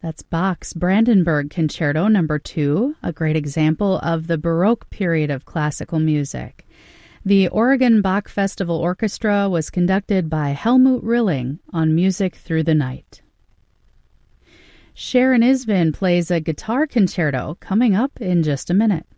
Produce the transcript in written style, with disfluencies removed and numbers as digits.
That's Bach's Brandenburg Concerto No. 2, a great example of the Baroque period of classical music. The Oregon Bach Festival Orchestra was conducted by Helmut Rilling on Music Through the Night. Sharon Isbin plays a guitar concerto coming up in just a minute.